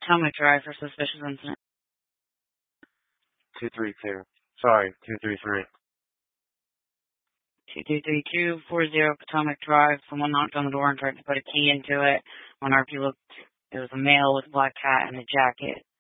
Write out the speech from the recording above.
Potomac Drive for suspicious incident. 232. Sorry, 233. 223-240 Potomac Drive. Someone knocked on the door and tried to put a key into it. When RP looked, it was a male with a black hat and a jacket.